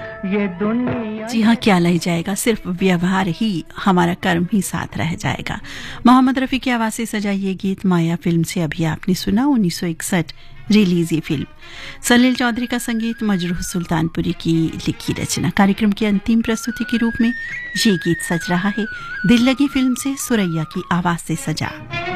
ये दुनिया। जी हाँ, क्या ले जाएगा, सिर्फ व्यवहार ही, हमारा कर्म ही साथ रह जाएगा। मोहम्मद रफ़ी की आवाज से सजा ये गीत माया फिल्म से अभी आपने सुना। 1961 रिलीज ये फिल्म। सलील चौधरी का संगीत, मजरूह सुल्तानपुरी की लिखी रचना। कार्यक्रम की अंतिम प्रस्तुति के रूप में ये गीत सज रहा है दिल लगी फिल्म से, सुरैया की आवाज से सजा।